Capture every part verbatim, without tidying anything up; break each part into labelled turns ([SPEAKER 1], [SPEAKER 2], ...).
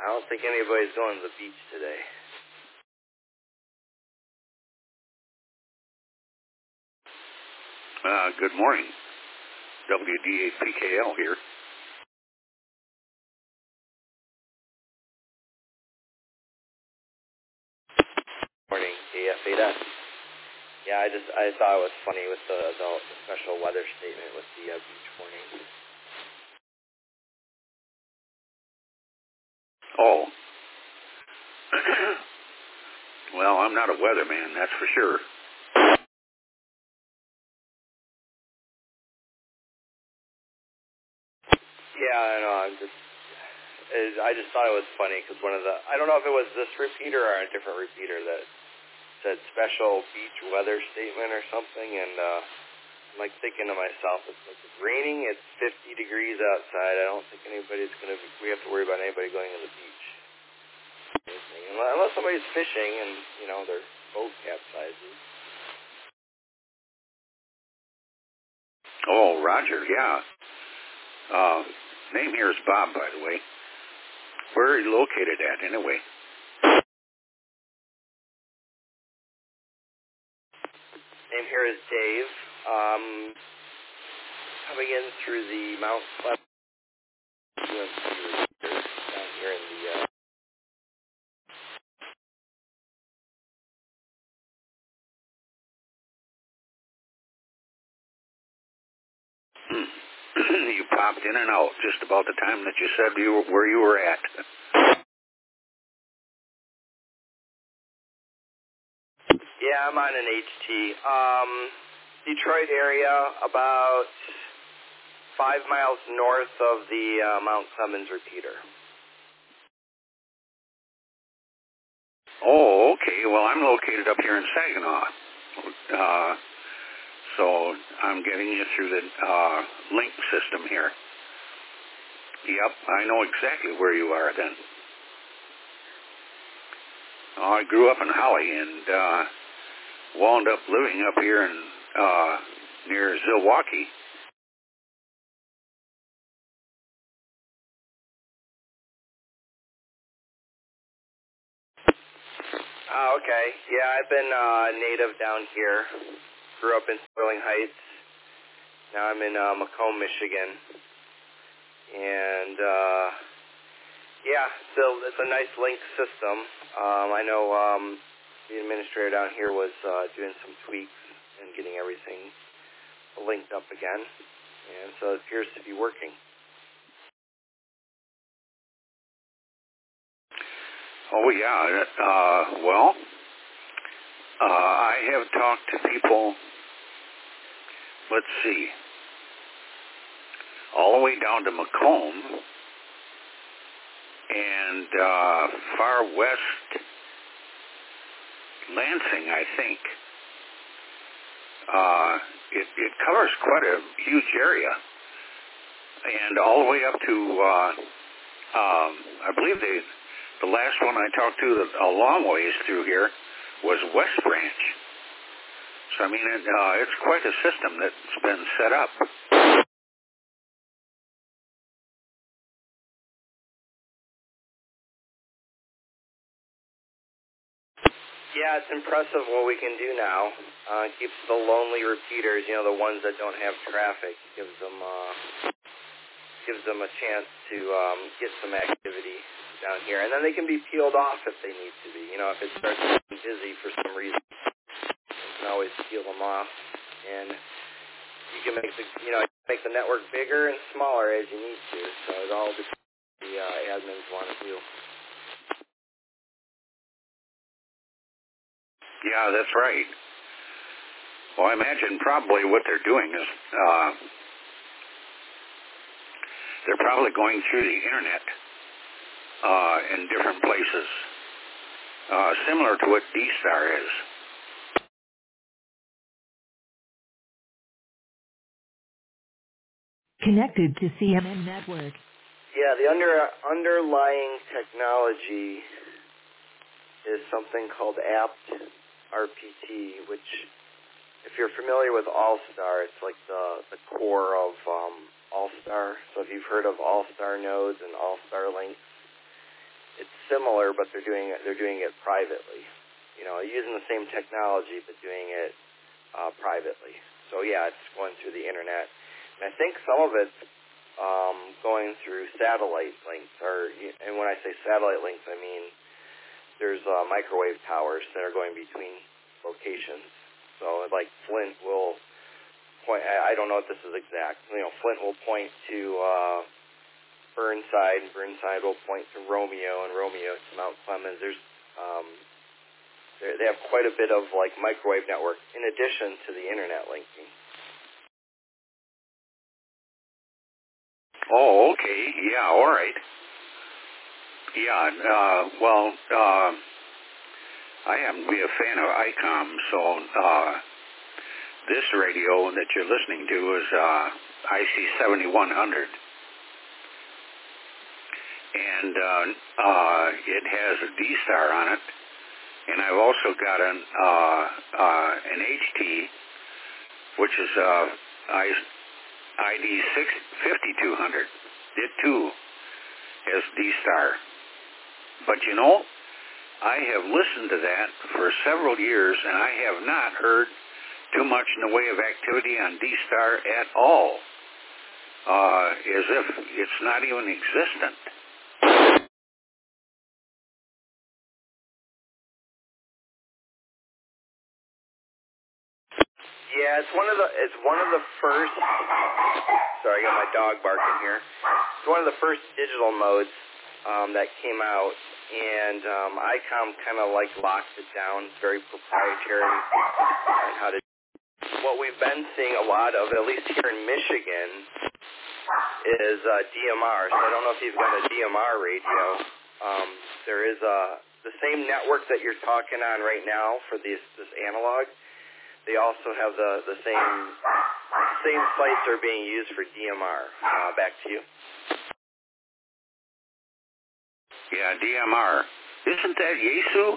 [SPEAKER 1] I don't think anybody's going to the beach today.
[SPEAKER 2] Uh, good morning. W D A P K L here.
[SPEAKER 1] Morning, A F eight S. Yeah, I just I thought it was funny with the, the special weather statement with the uh, beach warning.
[SPEAKER 2] Oh. Well, I'm not a weatherman, that's for sure.
[SPEAKER 1] Yeah, I know. I'm just. It, I just thought it was funny because one of the. I don't know if it was this repeater or a different repeater that said special beach weather statement or something, and uh, I'm like thinking to myself, it's like it's raining. It's fifty degrees outside. I don't think anybody's gonna. Be, we have to worry about anybody going to the beach. Unless somebody's fishing and you know their boat capsizes.
[SPEAKER 2] Oh, Roger, yeah. Uh, name here is Bob, by the way. Where are you located at, anyway?
[SPEAKER 1] Name here is Dave. Um, coming in through the Mount Pleasant down here in the. Uh,
[SPEAKER 2] You popped in and out just about the time that you said you were, where you were at.
[SPEAKER 1] yeah, I'm on an H T. Um, Detroit area, about five miles north of the uh, Mount Clemens repeater.
[SPEAKER 2] Oh, okay. Well, I'm located up here in Saginaw. Uh, so I'm getting you through the uh, link system here. Yep, I know exactly where you are then. Oh, I grew up in Holly and uh, wound up living up here in uh, near Zilwaukee.
[SPEAKER 1] Oh, okay. Yeah, I've been uh, native down here. Grew up in Sterling Heights. Now I'm in uh, Macomb, Michigan. And, uh, yeah, so it's a nice link system. Um, I know um, the administrator down here was uh, doing some tweaks and getting everything linked up again. And so it appears to be working.
[SPEAKER 2] Oh, yeah. Uh, well, uh, I have talked to people, let's see, all the way down to Macomb and uh, far west Lansing, I think. Uh, it, it covers quite a huge area. And all the way up to, uh, um, I believe they, the last one I talked to a long ways through here was West Branch. So, I mean, it, uh, it's quite a system that's been set up.
[SPEAKER 1] Yeah, it's impressive what we can do now. Uh, it keeps the lonely repeaters, you know, the ones that don't have traffic, gives them uh, gives them a chance to um, get some activity down here. And then they can be peeled off if they need to be. You know, if it starts getting busy for some reason, you can always peel them off. And you can make the, you know, make the network bigger and smaller as you need to. So it all depends what the uh, admins want to do.
[SPEAKER 2] Yeah, that's right. Well, I imagine probably what they're doing is uh, they're probably going through the internet uh, in different places, uh, similar to what D-Star is.
[SPEAKER 3] Connected to C M N Network.
[SPEAKER 1] Yeah, the under, underlying technology is something called A P T R P T, which, if you're familiar with All-Star, it's like the, the core of um, All-Star. So if you've heard of All-Star nodes and All-Star links, it's similar, but they're doing it, they're doing it privately. You know, using the same technology, but doing it uh, privately. So, yeah, it's going through the internet. And I think some of it's um, going through satellite links. Or, and when I say satellite links, I mean there's uh, microwave towers that are going between locations. So, like Flint will point, I don't know if this is exact, you know, Flint will point to uh, Burnside, and Burnside will point to Romeo, and Romeo to Mount Clemens. There's, um, they have quite a bit of, like, microwave network in addition to the internet linking.
[SPEAKER 2] Oh, okay. Yeah, all right. Yeah, uh, well, uh, I happen to be a fan of I COM, so uh, this radio that you're listening to is uh, I C seventy-one hundred. And uh, uh, it has a D-Star on it. And I've also got an uh, uh, an H T, which is uh, I D fifty-two hundred. It too has D-Star. But you know, I have listened to that for several years, and I have not heard too much in the way of activity on D-Star at all, uh, as if it's not even existent.
[SPEAKER 1] Yeah, it's one of the it's one of the first. Sorry, I got my dog barking here. It's one of the first digital modes um, that came out, and um, I COM kind of like locked it down. It's very proprietary on how to. What we've been seeing a lot of, at least here in Michigan, is uh, D M R. So I don't know if you've got a D M R radio. Um, there is a the same network that you're talking on right now for this this analog. They also have the, the same same sites are being used for D M R. Uh, back to you.
[SPEAKER 2] Yeah, D M R. Isn't that Yaesu?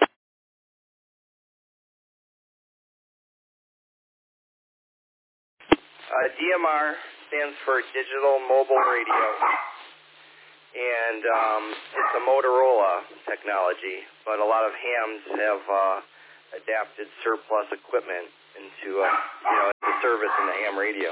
[SPEAKER 1] Uh, D M R stands for Digital Mobile Radio, and um, it's a Motorola technology, but a lot of hams have uh, adapted surplus equipment into uh, you know the service in the ham radio.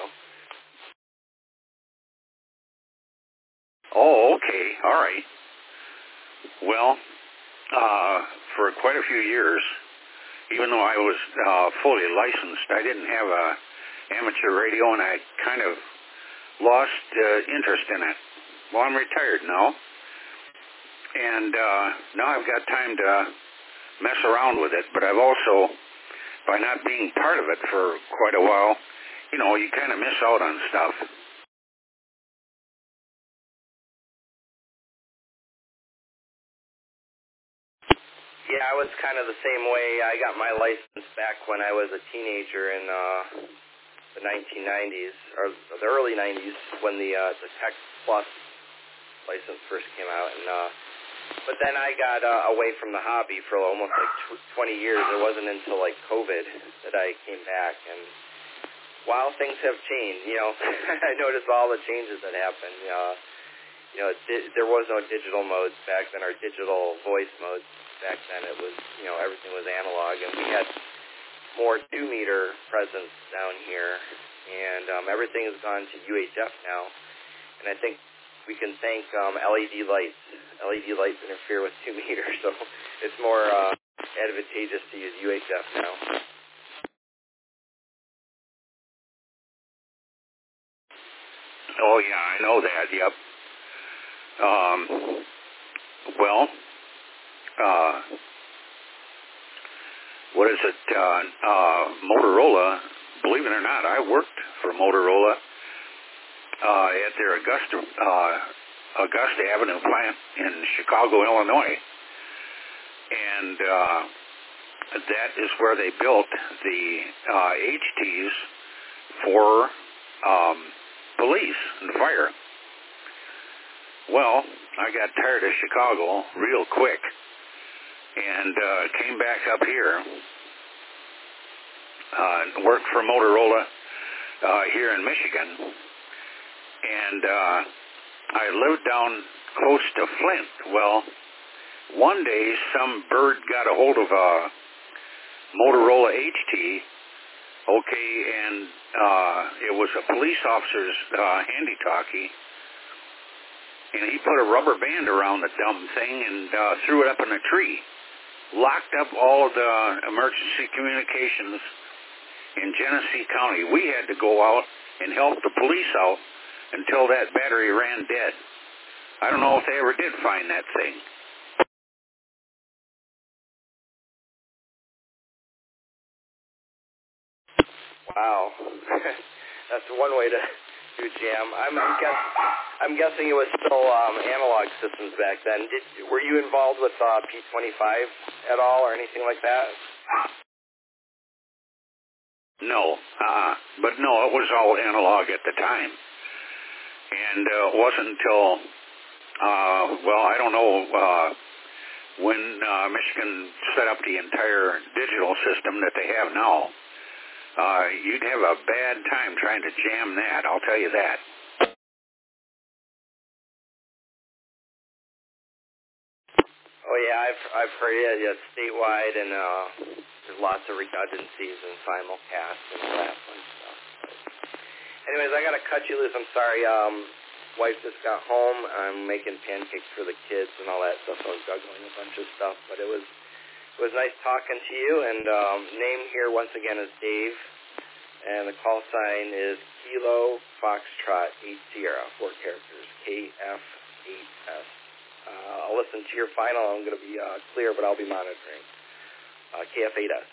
[SPEAKER 2] Oh, okay, all right. Well, uh, for quite a few years, even though I was uh, fully licensed, I didn't have a amateur radio, and I kind of lost uh, interest in it. Well, I'm retired now, and uh, now I've got time to mess around with it, but I've also, by not being part of it for quite a while, you know, you kind of miss out on stuff.
[SPEAKER 1] Yeah, I was kind of the same way. I got my license back when I was a teenager in uh, the nineteen nineties, or the early nineties, when the uh, the Tech Plus license first came out. And uh, but then I got uh, away from the hobby for almost like twenty years. It wasn't until like COVID that I came back. And while things have changed, you know, I noticed all the changes that happened. Uh, you know, di- there was no digital modes back then, or digital voice modes. Back then it was, you know, everything was analog, and we had more two-meter presence down here, and um, everything has gone to U H F now, and I think we can thank um, L E D lights. L E D lights interfere with two meters, so it's more uh, advantageous to use U H F now.
[SPEAKER 2] Oh, yeah, I know that, yep. Um, well, Uh, what is it, uh, uh, Motorola, believe it or not, I worked for Motorola uh, at their Augusta, uh, Augusta Avenue plant in Chicago, Illinois. And uh, that is where they built the uh, H Ts for um, police and fire. Well, I got tired of Chicago real quick, and uh, came back up here, uh, worked for Motorola uh, here in Michigan, and uh, I lived down close to Flint. Well, one day some bird got a hold of a Motorola H T, okay, and uh, it was a police officer's uh, handy-talkie, and he put a rubber band around the dumb thing and uh, threw it up in a tree, locked up all the emergency communications in Genesee County. We had to go out and help the police out until that battery ran dead. I don't know if they ever did find that thing.
[SPEAKER 1] Wow. That's one way to do jam. I'm, I'm, guess, I'm guessing it was still um, analog systems back then. Did, were you involved with uh, P twenty-five at all or anything like that?
[SPEAKER 2] No. Uh, but no, it was all analog at the time. And uh, it wasn't until, uh, well, I don't know, uh, when uh, Michigan set up the entire digital system that they have now. Uh, you'd have a bad time trying to jam that, I'll tell you that.
[SPEAKER 1] Oh yeah, I've I've heard it. Yeah, it's statewide, and uh, there's lots of redundancies and simulcast and all that fun stuff. But anyways, I gotta cut you loose. I'm sorry. Um, wife just got home. I'm making pancakes for the kids and all that stuff. I was juggling a bunch of stuff, but it was. It was nice talking to you, and um, name here once again is Dave, and the call sign is Kilo Foxtrot eight Sierra, four characters, K F eight S. Uh, I'll listen to your final. I'm going to be uh, clear, but I'll be monitoring. Uh, K F eight S.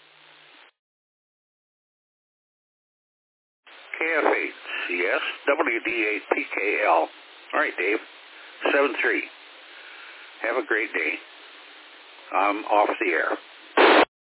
[SPEAKER 2] K F eight, yes, W D eight P K L. All right, Dave, seven three. Have a great day. I'm off the air.